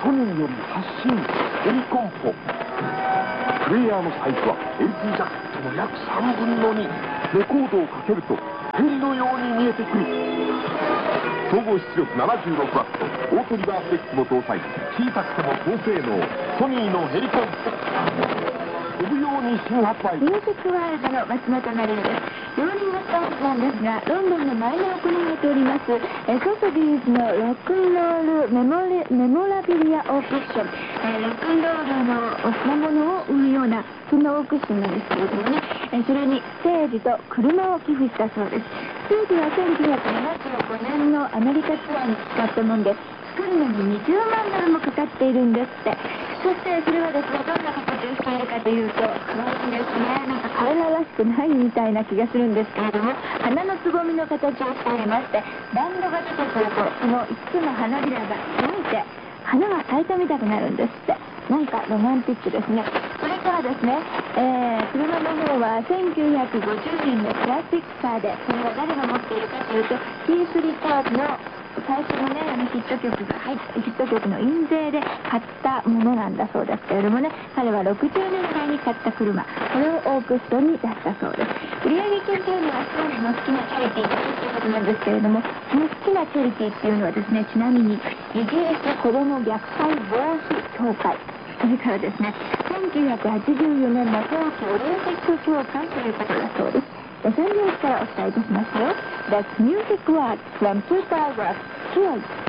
ソニーより発信ヘリコンポ。プレイヤーのサイズは LP ジャケットの約3分の2。レコードをかけるとヘリのように見えてくる。総合出力76ワット、オートリバースデッキも搭載。小さくても高性能、ソニーのヘリコンポ。飛ぶように新発売。 ミュージックワールドの松本まりなです。ローリングストーンズなんですが、ロンドンの前で行われておりますソソビーズのロックンロールメモラビリアオークション、ロックンロールの品物を売るようなそんなオークションなんですけれどもね、それにステージと車を寄付したそうです。ステージは1975年のアメリカツアーに使ったもんで、作るのに20万ドルもかかっているんですって。そしてそれはですね、どんな形をしているかというと、可愛いですね。なんか彼ららしくないみたいな気がするんですけれども、花のつぼみの形をしておりまして、バンドが出てくるとその5つの花びらが開いて花が咲いたみたくなるんですって。なんかロマンティックですね。それからですね、車の方は1950年のクラシックカーで、それは誰が持っているかというと、キース・リチャーズの最初のね、ヒット曲が入ったヒット曲の印税で買ったものなんだそうですけれどもね、彼は60年代に買った車、これをオークションに出したそうです。売上金というのは彼女の好きなチャリティーということなんですけれども、その好きなチャリティーっていうのはですね、ちなみにイギリス子ども虐待防止協会、それからですね、1984年の冬季オリンピック協会ということだそうです。3秒からお伝えいたしますよ。That's Music World from Super World.